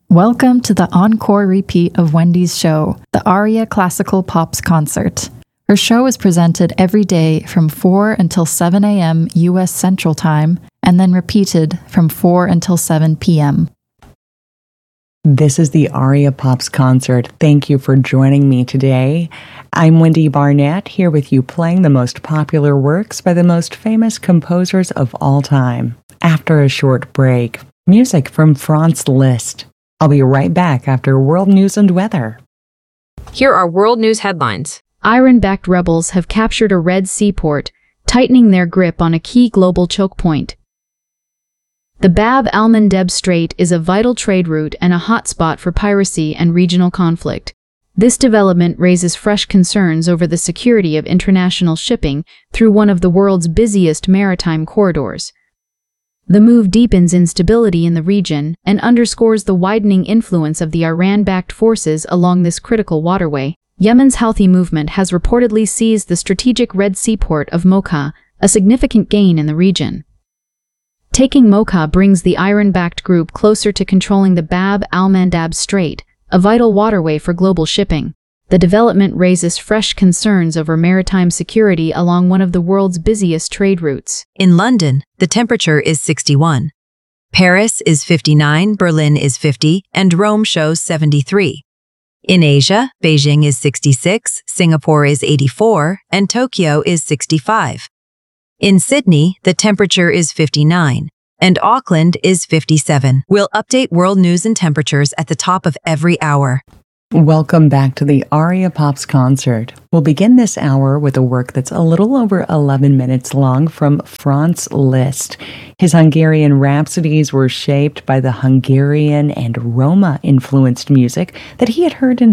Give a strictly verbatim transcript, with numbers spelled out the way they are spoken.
Welcome to the encore repeat of Wendy's show, the Aria Classical Pops Concert. Her show is presented every day from four until seven a.m. U S Central Time, and then repeated from four until seven p.m. This is the Aria Pops Concert. Thank you for joining me today. I'm Wendy Barnett, here with you playing the most popular works by the most famous composers of all time. After a short break, music from Franz Liszt. I'll be right back after world news and weather. Here are world news headlines. Iran-backed rebels have captured a Red Sea port, tightening their grip on a key global choke point. The Bab al-Mandeb Strait is a vital trade route and a hotspot for piracy and regional conflict. This development raises fresh concerns over the security of international shipping through one of the world's busiest maritime corridors. The move deepens instability in the region and underscores the widening influence of the Iran-backed forces along this critical waterway. Yemen's Houthi movement has reportedly seized the strategic Red Sea port of Mocha, a significant gain in the region. Taking Mocha brings the Iran-backed group closer to controlling the Bab al-Mandab Strait, a vital waterway for global shipping. The development raises fresh concerns over maritime security along one of the world's busiest trade routes. In London, the temperature is sixty-one. Paris is fifty-nine, Berlin is fifty, and Rome shows seventy-three. In Asia, Beijing is sixty-six, Singapore is eighty-four, and Tokyo is sixty-five. In Sydney, the temperature is fifty-nine, and Auckland is fifty-seven. We'll update world news and temperatures at the top of every hour. Welcome back to the Aria Pops Concert. We'll begin this hour with a work that's a little over eleven minutes long from Franz Liszt. His Hungarian rhapsodies were shaped by the Hungarian and Roma-influenced music that he had heard in